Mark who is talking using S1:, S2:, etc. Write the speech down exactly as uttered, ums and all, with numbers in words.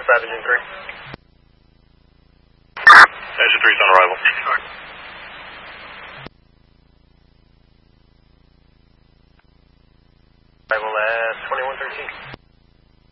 S1: Engine three.
S2: Engine three's on arrival.
S1: Arrival at twenty-one thirteen.